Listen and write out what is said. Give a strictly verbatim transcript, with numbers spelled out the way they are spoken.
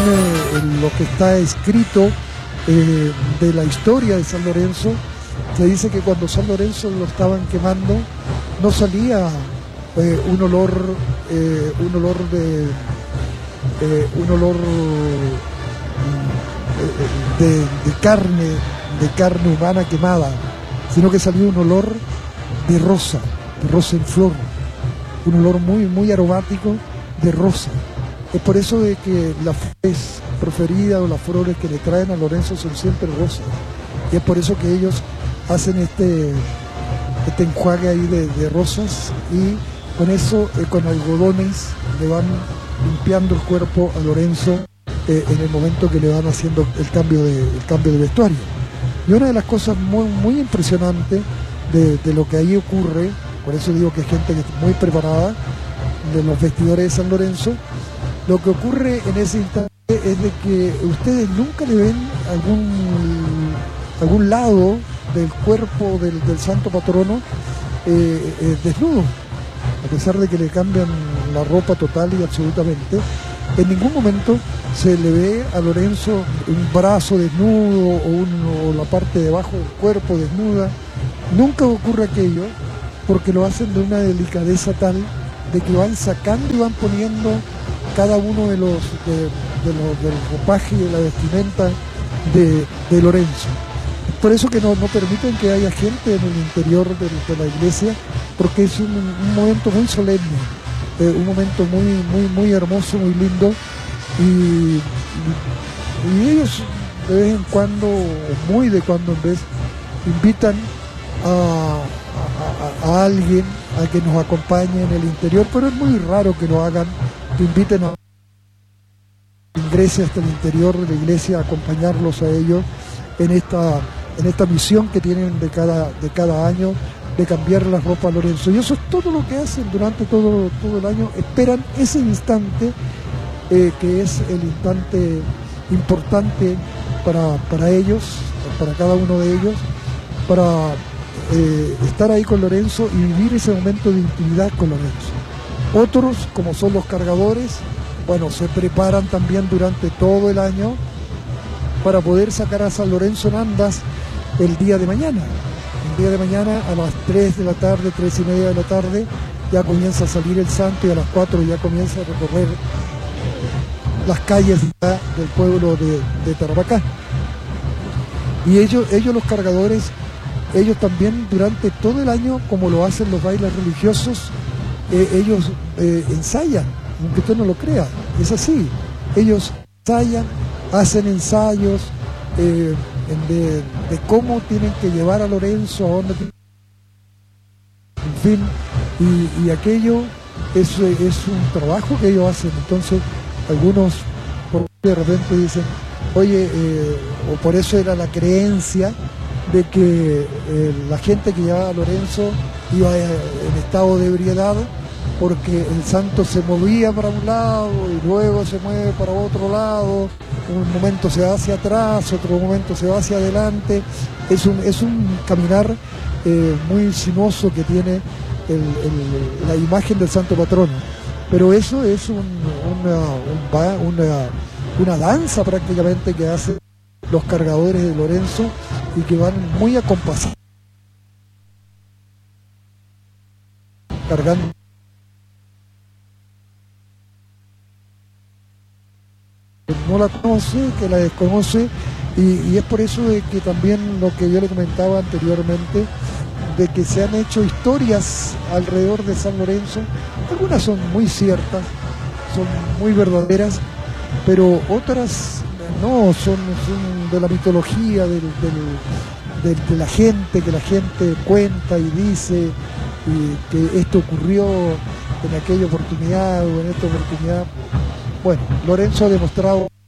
eh, en lo que está escrito eh, de la historia de San Lorenzo, se dice que cuando San Lorenzo lo estaban quemando, no salía eh, un olor, eh, un olor de, eh, un olor de, de carne, de carne humana quemada, sino que salía un olor de rosa, de rosa en flor, un olor muy, muy aromático de rosa. Es por eso de que las flores preferidas o las flores que le traen a Lorenzo son siempre rosas. Y es por eso que ellos hacen este, este enjuague ahí de, de rosas, y con eso, eh, con algodones, le van limpiando el cuerpo a Lorenzo eh, en el momento que le van haciendo el cambio de, el cambio de vestuario. Y una de las cosas muy, muy impresionantes de, de lo que ahí ocurre, por eso digo que hay gente que está muy preparada, de los vestidores de San Lorenzo, lo que ocurre en ese instante es de que ustedes nunca le ven algún, algún lado del cuerpo del, del santo patrono eh, eh, desnudo, a pesar de que le cambian la ropa total y absolutamente. En ningún momento se le ve a Lorenzo un brazo desnudo o, un, o la parte de abajo del cuerpo desnuda. Nunca ocurre aquello, porque lo hacen de una delicadeza tal de que van sacando y van poniendo cada uno de los, de, de los del ropaje y de la vestimenta de, de Lorenzo. Por eso que no, no permiten que haya gente en el interior de, de la iglesia, porque es un, un momento muy solemne, eh, un momento muy, muy, muy hermoso, muy lindo, y, y, y ellos de vez en cuando, o muy de cuando en vez, invitan a, a, a, a alguien a que nos acompañe en el interior, pero es muy raro que lo hagan, que inviten a ingrese hasta el interior de la iglesia a acompañarlos a ellos en esta, en esta misión que tienen de cada, de cada año de cambiar la ropa a Lorenzo. Y eso es todo lo que hacen durante todo, todo el año. Esperan ese instante eh, que es el instante importante para, para ellos, para cada uno de ellos, para eh, estar ahí con Lorenzo y vivir ese momento de intimidad con Lorenzo. Otros, como son los cargadores, bueno, se preparan también durante todo el año para poder sacar a San Lorenzo en andas el día de mañana. El día de mañana a las tres de la tarde, tres y media de la tarde, ya comienza a salir el santo, y a las cuatro ya comienza a recorrer las calles del pueblo de, de Tarapacá. Y ellos, ellos los cargadores, ellos también durante todo el año, como lo hacen los bailes religiosos, eh, ellos eh, ensayan, aunque usted no lo crea, es así. Ellos ensayan, hacen ensayos eh, de, de cómo tienen que llevar a Lorenzo, a dónde, en fin, y, y aquello es, es un trabajo que ellos hacen. Entonces algunos por de repente dicen, oye, eh, o por eso era la creencia de que eh, la gente que llevaba a Lorenzo iba en estado de ebriedad, porque el santo se movía para un lado y luego se mueve para otro lado, un momento se va hacia atrás, otro momento se va hacia adelante. Es un, es un caminar eh, muy sinuoso que tiene el, el, la imagen del santo patrono, pero eso es un, una, un, una, una danza prácticamente que hacen los cargadores de Lorenzo, y que van muy acompasados, cargando. No la conoce, que la desconoce, y, y es por eso de que también lo que yo le comentaba anteriormente, de que se han hecho historias alrededor de San Lorenzo. Algunas son muy ciertas, son muy verdaderas, pero otras no, son, son de la mitología, del, del, del, de la gente, que la gente cuenta y dice y que esto ocurrió en aquella oportunidad o en esta oportunidad. Bueno, Lorenzo ha demostrado